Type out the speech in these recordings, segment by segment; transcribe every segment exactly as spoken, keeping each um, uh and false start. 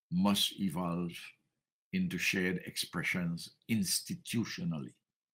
must evolve into shared expressions institutionally.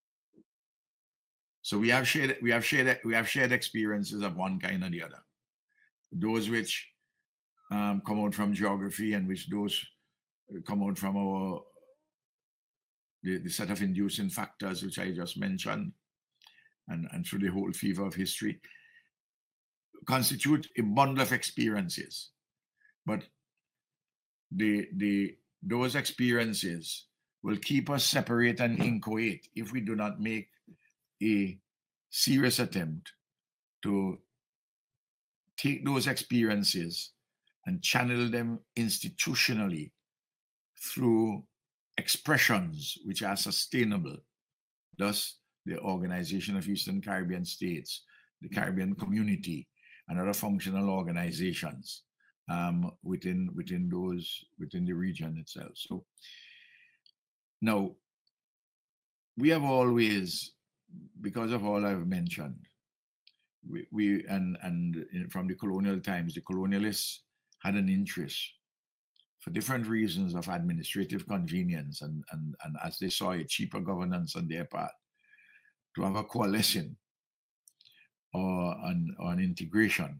So we have shared we have shared we have shared experiences of one kind or the other. Those which um, come out from geography and which those come out from our the, the set of inducing factors which I just mentioned, and, and through the whole fever of history, constitute a bundle of experiences. But the the those experiences will keep us separate and inchoate if we do not make a serious attempt to take those experiences and channel them institutionally through expressions which are sustainable. Thus, the Organization of Eastern Caribbean States, the Caribbean Community, and other functional organizations um, within within those within the region itself. So now we have always, because of all I've mentioned, we, we and and from the colonial times, the colonialists had an interest for different reasons of administrative convenience and, and, and as they saw a cheaper governance on their part, to have a coalition or an, or an integration.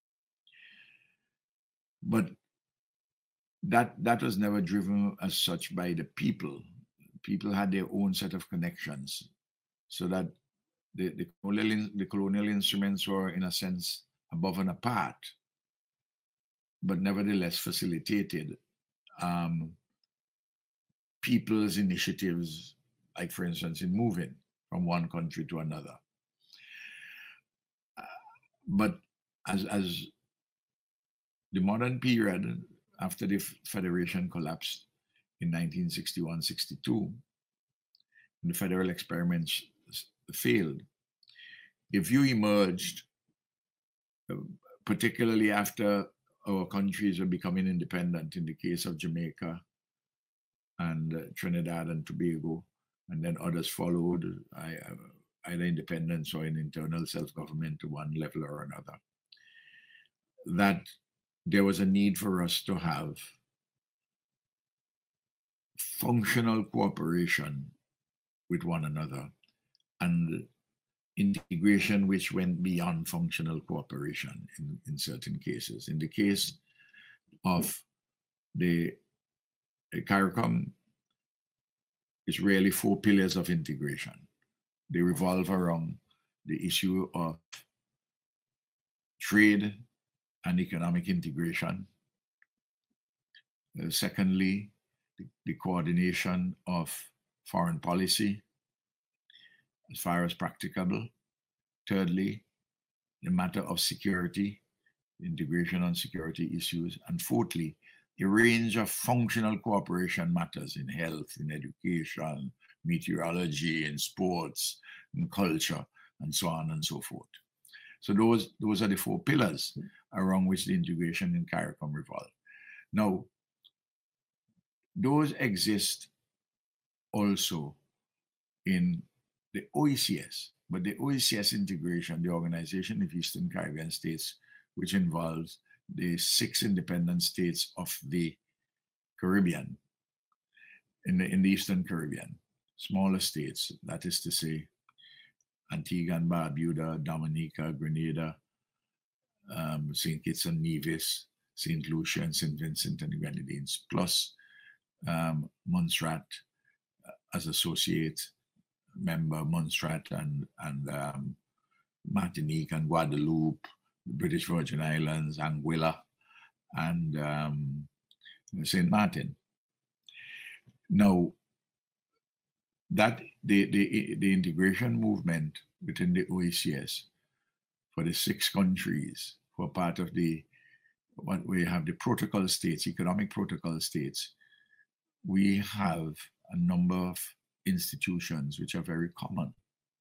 But that that was never driven as such by the people. People had their own set of connections, so that the, the, colonial, the colonial instruments were, in a sense, above and apart, but nevertheless facilitated um, people's initiatives, like, for instance, in moving from one country to another. Uh, but as, as the modern period, after the Federation collapsed in nineteen sixty-one sixty-two, the federal experiments failed, a view emerged, uh, particularly after our countries were becoming independent, in the case of Jamaica and uh, Trinidad and Tobago, and then others followed, I, uh, either independence or an internal self-government to one level or another, that there was a need for us to have functional cooperation with one another and integration which went beyond functional cooperation in, in certain cases. In the case of the, the CARICOM, it's really four pillars of integration. They revolve around the issue of trade and economic integration. Uh, secondly, the, the coordination of foreign policy as far as practicable. Thirdly, the matter of security, integration on security issues. And fourthly, a range of functional cooperation matters in health, in education, meteorology, in sports, in culture, and so on and so forth. So those, those are the four pillars around which the integration in CARICOM revolve. Now, those exist also in the O E C S, but the O E C S integration, the Organization of Eastern Caribbean States, which involves the six independent states of the Caribbean, in the, in the Eastern Caribbean, smaller states, that is to say, Antigua and Barbuda, Dominica, Grenada, um, Saint Kitts and Nevis, Saint Lucia, and Saint Vincent and the Grenadines, plus um, Montserrat uh, as associate member, Montserrat and, and um, Martinique and Guadeloupe, the British Virgin Islands, Anguilla, and um, Saint Martin. Now, that the, the, the integration movement within the O E C S for the six countries who are part of the, what we have the protocol states, economic protocol states, we have a number of institutions which are very common.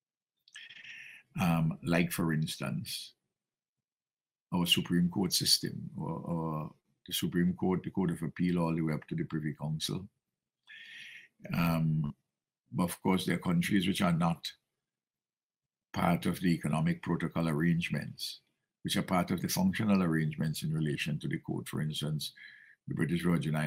Um, like, for instance, our Supreme Court system, or, or the Supreme Court, the Court of Appeal, all the way up to the Privy Council. Um, but of course, there are countries which are not part of the economic protocol arrangements, which are part of the functional arrangements in relation to the court. For instance, the British Virgin Islands